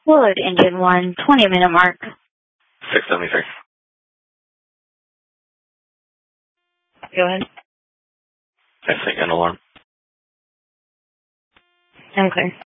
Wood, engine 1, 20-minute mark. 673. Go ahead. I think an alarm. Okay.